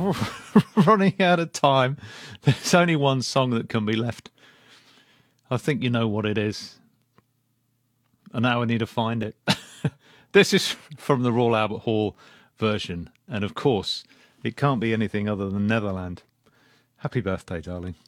running out of time. There's only one song that can be left. I think you know what it is. And now I need to find it. This is from the Royal Albert Hall version. And of course, it can't be anything other than Netherland. Happy birthday, darling.